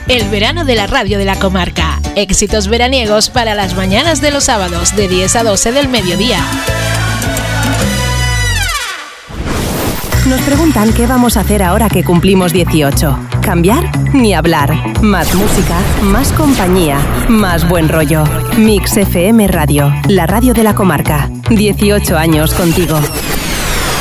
el verano de la radio de la comarca. Éxitos veraniegos para las mañanas de los sábados de 10 a 12 del mediodía. Nos preguntan qué vamos a hacer ahora que cumplimos 18. ¿Cambiar? Ni hablar. Más música, más compañía, más buen rollo. Mix FM Radio, la radio de la comarca. 18 años contigo.